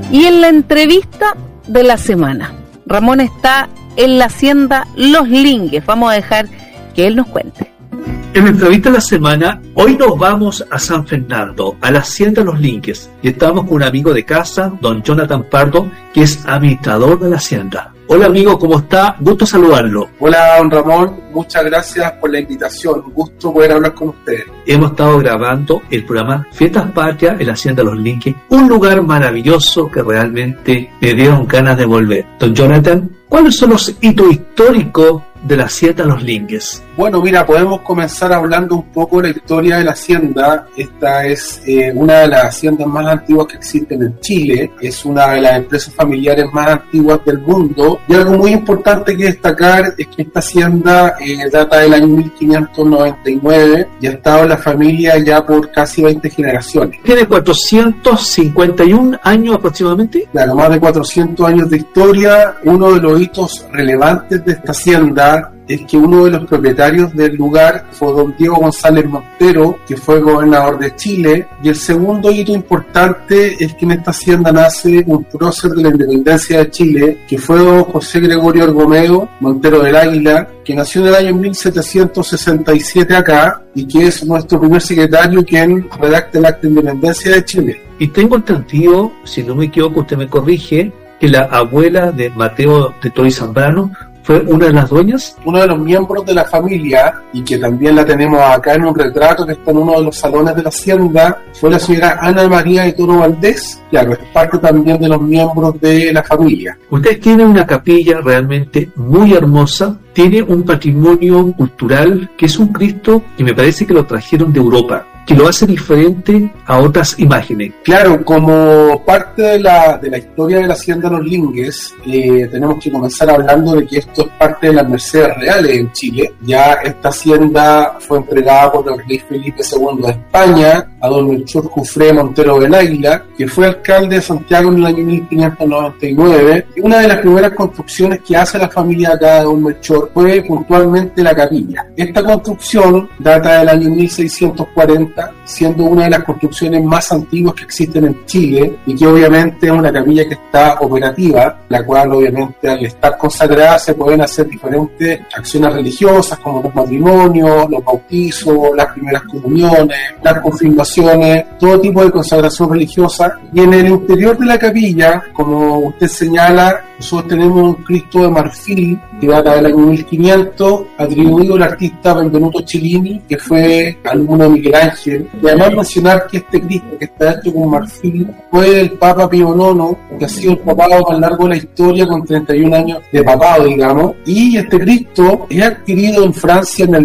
Y en la entrevista de la semana, Ramón está en la hacienda Los Lingues. Vamos a dejar que él nos cuente. En la entrevista de la semana, hoy nos vamos a San Fernando, a la hacienda Los Lingues, y estamos con un amigo de casa, don Jonathan Pardo, que es administrador de la hacienda. Hola amigo, ¿cómo está? Gusto saludarlo. Hola don Ramón, muchas gracias por la invitación, gusto poder hablar con ustedes. Hemos estado grabando el programa Fiestas Patrias en la hacienda Los Lingues, un lugar maravilloso que realmente me dieron ganas de volver. Don Jonathan, ¿cuáles son los hitos históricos de la hacienda Los Lingues? Bueno, mira, podemos comenzar hablando un poco de la historia de la hacienda. Esta es una de las haciendas más antiguas que existen en Chile, es una de las empresas familiares más antiguas del mundo, y algo muy importante que destacar es que esta hacienda data del año 1599 y ha estado en la familia ya por casi 20 generaciones. ¿Tiene 451 años aproximadamente? Claro, más de 400 años de historia. Uno de los hitos relevantes de esta hacienda es que uno de los propietarios del lugar fue don Diego González Montero, que fue gobernador de Chile, y el segundo hito importante es que en esta hacienda nace un prócer de la independencia de Chile, que fue don José Gregorio Argomeo Montero del Águila, que nació en el año 1767 acá, y que es nuestro primer secretario quien redacta el Acta de Independencia de Chile. Y tengo entendido, si no me equivoco, usted me corrige, que la abuela de Mateo de Toro y Zambrano fue una de las dueñas. Uno de los miembros de la familia, y que también la tenemos acá en un retrato que está en uno de los salones de la hacienda, fue la señora Ana María de Toro Valdés. Claro, es parte también de los miembros de la familia. Ustedes tienen una capilla realmente muy hermosa, tiene un patrimonio cultural que es un Cristo que me parece que lo trajeron de Europa, que lo hace diferente a otras imágenes. Claro, como parte de la historia de la hacienda Los Lingues, tenemos que comenzar hablando de que esto es parte de las Mercedes Reales en Chile. Ya esta hacienda fue entregada por el rey Felipe II de España a don Melchor Jufré Montero del Águila, que fue alcalde de Santiago en el año 1599. Y una de las primeras construcciones que hace la familia acá de don Melchor fue puntualmente la capilla. Esta construcción data del año 1640, siendo una de las construcciones más antiguas que existen en Chile, y que obviamente es una capilla que está operativa, la cual obviamente al estar consagrada se pueden hacer diferentes acciones religiosas como los matrimonios, los bautizos, las primeras comuniones, las confirmaciones, todo tipo de consagración religiosa. Y en el interior de la capilla, como usted señala, nosotros tenemos un Cristo de marfil que data del año 1500, atribuido al artista Benvenuto Cellini, que fue alumno de Miguel Ángel. Y además mencionar que este Cristo, que está hecho con marfil, fue el Papa Pío IX, que ha sido el papado más largo de la historia, con 31 años de papado, digamos. Y este Cristo es adquirido en Francia en el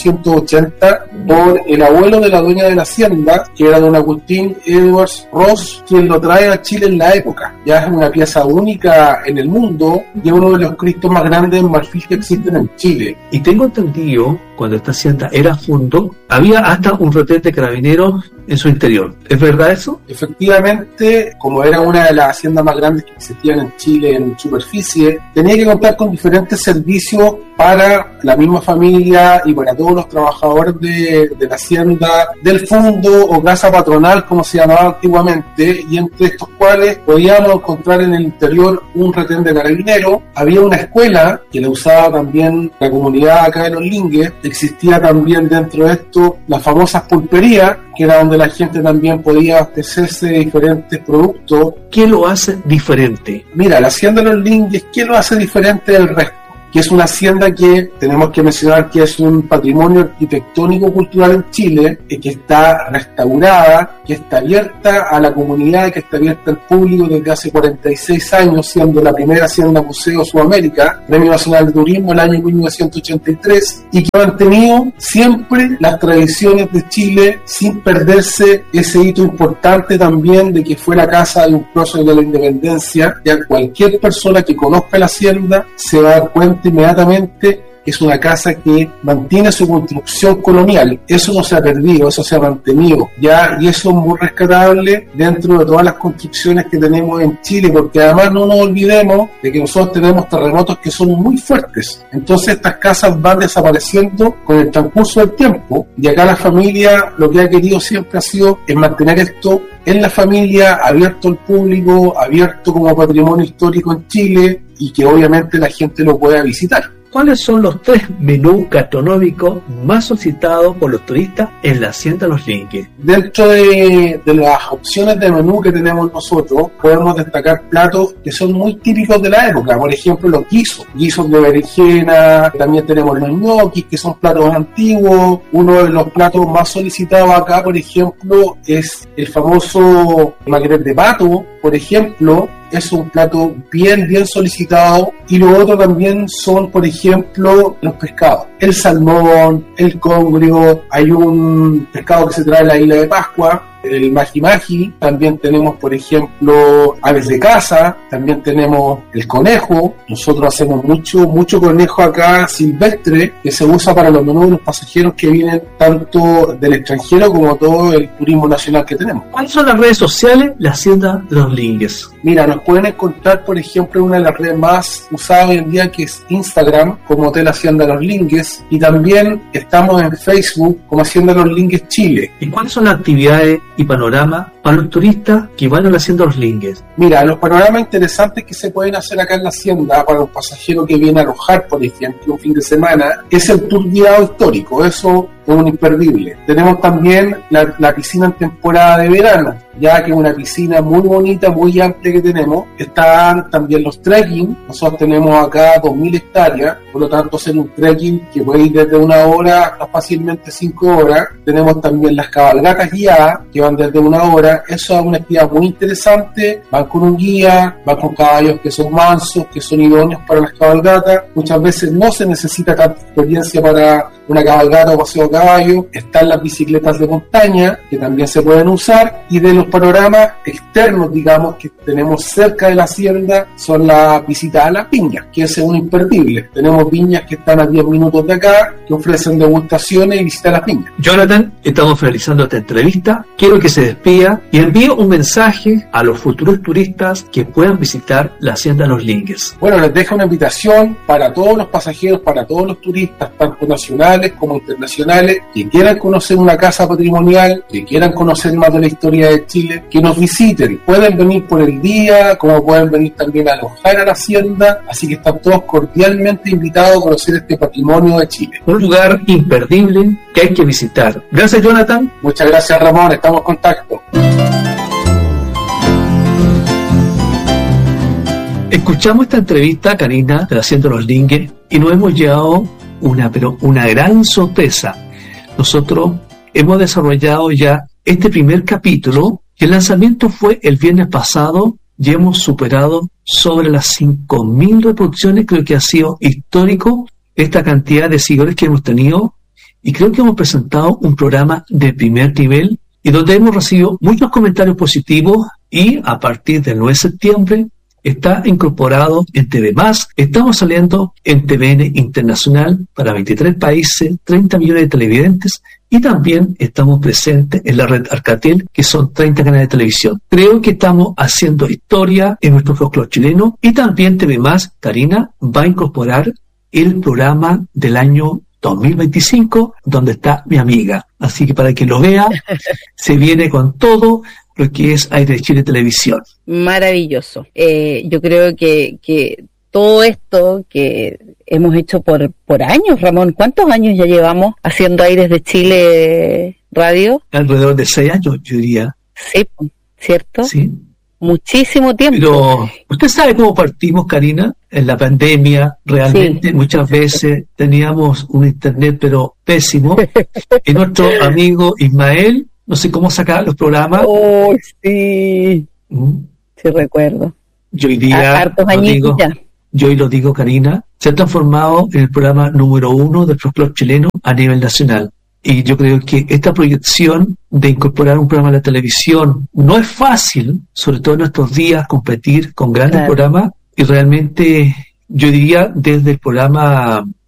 1880 por el abuelo de la dueña de la hacienda, que era don Agustín Edwards Ross, quien lo trae a Chile en la época. Ya es una pieza única en el mundo y es uno de los Cristos más grandes en marfil que existen en Chile. Y tengo entendido, cuando esta hacienda era fondo, había hasta un retén de carabineros en su interior. ¿Es verdad eso? Efectivamente, como era una de las haciendas más grandes que existían en Chile en superficie, tenía que contar con diferentes servicios para la misma familia y para todos los trabajadores de la hacienda, del fondo o casa patronal, como se llamaba antiguamente, y entre estos cuales podíamos encontrar en el interior un retén de carabineros. Había una escuela que la usaba también la comunidad acá de Los Lingues. Existía también dentro de esto las famosas pulperías, que era donde la gente también podía abastecerse de diferentes productos. ¿Qué lo hace diferente? Mira, la hacienda de Los Lingues, ¿qué lo hace diferente del resto? Que es una hacienda que tenemos que mencionar que es un patrimonio arquitectónico cultural en Chile, que está restaurada, que está abierta a la comunidad, que está abierta al público desde hace 46 años, siendo la primera hacienda museo Sudamérica, Premio Nacional de Turismo el año 1983, y que ha mantenido siempre las tradiciones de Chile sin perderse ese hito importante también de que fue la casa de un prócer de la independencia. Ya cualquier persona que conozca la hacienda se va a dar cuenta inmediatamente que es una casa que mantiene su construcción colonial. Eso no se ha perdido, eso se ha mantenido, ¿ya? Y eso es muy rescatable dentro de todas las construcciones que tenemos en Chile, porque además no nos olvidemos de que nosotros tenemos terremotos que son muy fuertes. Entonces estas casas van desapareciendo con el transcurso del tiempo, y acá la familia lo que ha querido siempre ha sido es mantener esto en la familia, abierto al público, abierto como patrimonio histórico en Chile, y que obviamente la gente lo pueda visitar. ¿Cuáles son los 3 menús gastronómicos más solicitados por los turistas en la Hacienda Los Linques? Dentro de las opciones de menú que tenemos nosotros, podemos destacar platos que son muy típicos de la época. Por ejemplo, los guisos de berenjena. También tenemos los ñoquis, que son platos antiguos. Uno de los platos más solicitados acá, por ejemplo, es el famoso magret de pato, por ejemplo. Es un plato bien solicitado. Y lo otro también son, por ejemplo, los pescados. El salmón, el congrio, hay un pescado que se trae de la isla de Pascua, el maji-maji. También tenemos, por ejemplo, aves de caza. También tenemos el conejo. Nosotros hacemos mucho conejo acá silvestre, que se usa para los menús de los pasajeros que vienen tanto del extranjero como todo el turismo nacional que tenemos. ¿Cuáles son las redes sociales de la Hacienda Los Linques? Mira, nos pueden encontrar, por ejemplo, en una de las redes más usadas hoy en día, que es Instagram, como Hotel Hacienda Los Linques, y también estamos en Facebook como Hacienda Los Linques Chile. ¿Y cuáles son las actividades y panoramas para los turistas que van a la Hacienda Los Linques? Mira, los panoramas interesantes que se pueden hacer acá en la Hacienda para un pasajero que viene a alojar, por ejemplo, un fin de semana, es el tour guiado histórico. Eso es un imperdible. Tenemos también la piscina en temporada de verano, ya que es una piscina muy bonita, muy amplia que tenemos. Están también los trekking. Nosotros tenemos acá 2.000 hectáreas, por lo tanto hacer un trekking que puede ir desde 1 hora hasta fácilmente 5 horas. Tenemos también las cabalgatas guiadas, que van desde 1 hora. Eso es una actividad muy interesante. Van con un guía, van con caballos que son mansos, que son idóneos para las cabalgatas. Muchas veces no se necesita tanta experiencia para una cabalgata o paseo a caballo. Están las bicicletas de montaña, que también se pueden usar. Y de los panoramas externos, digamos, que tenemos cerca de la hacienda, son las visitas a las viñas, que es un imperdible. Tenemos viñas que están a 10 minutos de acá, que ofrecen degustaciones y visitas a las viñas. Jonathan, estamos finalizando esta entrevista. Quiero que se despida y envíe un mensaje a los futuros turistas que puedan visitar la Hacienda Los Linques. Bueno, les dejo una invitación para todos los pasajeros, para todos los turistas, tanto nacionales como internacionales, que quieran conocer una casa patrimonial, que quieran conocer más de la historia de Chile, que nos visiten. Pueden venir por el día, como pueden venir también a alojar a la hacienda, así que están todos cordialmente invitados a conocer este patrimonio de Chile. Un lugar imperdible que hay que visitar. Gracias, Jonathan. Muchas gracias, Ramón, estamos en contacto. Escuchamos esta entrevista, Karina, de la Hacienda Los Linques, y nos hemos llevado una gran sorpresa. Nosotros hemos desarrollado ya este primer capítulo, que el lanzamiento fue el viernes pasado, y hemos superado sobre las 5.000 reproducciones. Creo que ha sido histórico esta cantidad de seguidores que hemos tenido, y creo que hemos presentado un programa de primer nivel, y donde hemos recibido muchos comentarios positivos, y a partir del 9 de septiembre está incorporado en TV+. Estamos saliendo en TVN Internacional para 23 países, 30 millones de televidentes, y también estamos presentes en la red Alcatel, que son 30 canales de televisión. Creo que estamos haciendo historia en nuestro folclore chileno, y también TV+, Karina, va a incorporar el programa del año 2025, donde está mi amiga. Así que para que lo vea, se viene con todo lo que es Aire de Chile Televisión. Maravilloso. Yo creo que todo esto que hemos hecho por años, Ramón, ¿cuántos años ya llevamos haciendo Aires de Chile Radio? Alrededor de 6 años, yo diría. Sí, ¿cierto? Sí. Muchísimo tiempo. Pero usted sabe cómo partimos, Karina, en la pandemia. Realmente sí. Muchas veces teníamos un internet pero pésimo, y nuestro amigo Ismael, no sé cómo sacaba los programas. Oh, sí. Sí, recuerdo. Yo hoy día, hartos añitos ya. Yo hoy lo digo, Karina, se ha transformado en el programa número 1 del folclore chileno a nivel nacional. Y yo creo que esta proyección de incorporar un programa a la televisión no es fácil, sobre todo en estos días, competir con grandes programas. Y realmente, yo diría, desde el programa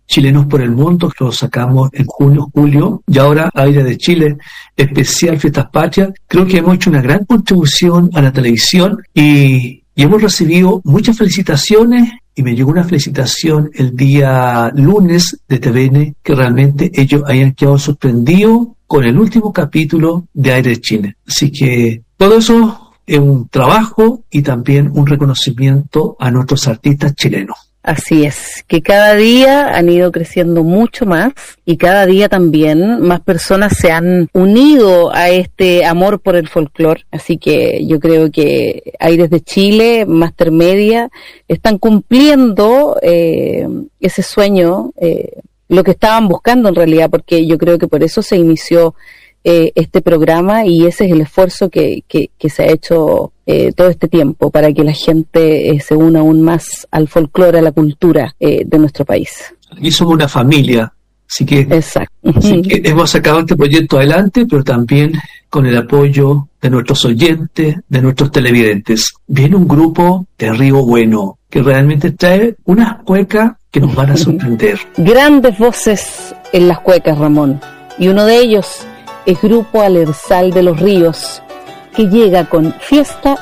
Chilenos por el Mundo, que lo sacamos en junio, julio, y ahora Aire de Chile, especial Fiestas Patrias. Creo que hemos hecho una gran contribución a la televisión y hemos recibido muchas felicitaciones, y me llegó una felicitación el día lunes de TVN, que realmente ellos hayan quedado sorprendidos con el último capítulo de Aire de Chile. Así que todo eso es un trabajo y también un reconocimiento a nuestros artistas chilenos. Así es, que cada día han ido creciendo mucho más y cada día también más personas se han unido a este amor por el folclore. Así que yo creo que Aires de Chile, Master Media, están cumpliendo ese sueño, lo que estaban buscando en realidad, porque yo creo que por eso se inició este programa, y ese es el esfuerzo que se ha hecho todo este tiempo para que la gente se una aún más al folclore, a la cultura de nuestro país. Aquí somos una familia, así que, exacto. Así que hemos sacado este proyecto adelante, pero también con el apoyo de nuestros oyentes, de nuestros televidentes. Viene un grupo de Río Bueno que realmente trae unas cuecas que nos van a sorprender. Grandes voces en las cuecas, Ramón, y uno de ellos es Grupo Alersal de los Ríos, que llega con Fiesta